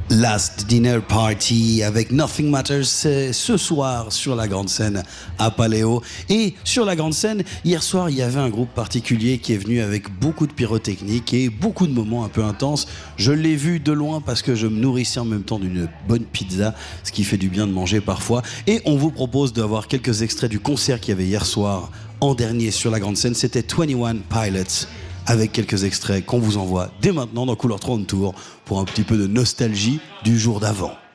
Last Dinner Party avec Nothing Matters, c'est ce soir sur la grande scène à Paléo. Et sur la grande scène, hier soir, il y avait un groupe particulier qui est venu avec beaucoup de pyrotechnique et beaucoup de moments un peu intenses. Je l'ai vu de loin parce que je me nourrissais en même temps d'une bonne pizza, ce qui fait du bien de manger parfois. Et on vous propose d'avoir quelques extraits du concert qu'il y avait hier soir en dernier sur la grande scène. C'était 21 Pilots, avec quelques extraits qu'on vous envoie dès maintenant dans Couleur 30 Tour pour un petit peu de nostalgie du jour d'avant.